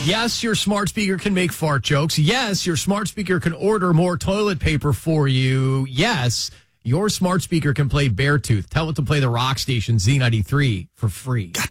Yes, your smart speaker can make fart jokes. Yes, your smart speaker can order more toilet paper for you. Yes, your smart speaker can play Beartooth. Tell it to play the rock station Z93 for free.